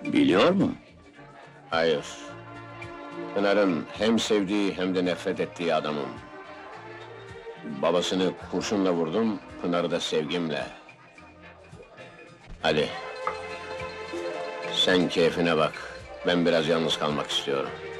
Biliyor mu? Hayır. Pınar'ın hem sevdiği hem de nefret ettiği adamım. Babasını kurşunla vurdum, Pınar'ı da sevgimle. Hadi. Sen keyfine bak. Ben biraz yalnız kalmak istiyorum.